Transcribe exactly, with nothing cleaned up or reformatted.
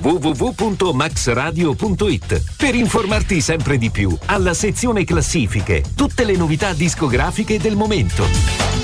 w w w punto max radio punto it per informarti sempre di più alla sezione classifiche, tutte le novità discografiche del momento.